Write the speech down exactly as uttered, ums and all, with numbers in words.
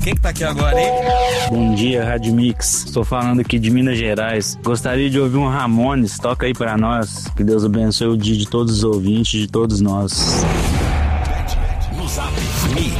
Quem que tá aqui agora, hein? Bom dia, Rádio Mix. Estou falando aqui de Minas Gerais. Gostaria de ouvir um Ramones. Toca aí pra nós. Que Deus abençoe o dia de todos os ouvintes, de todos nós. No Zap Mix.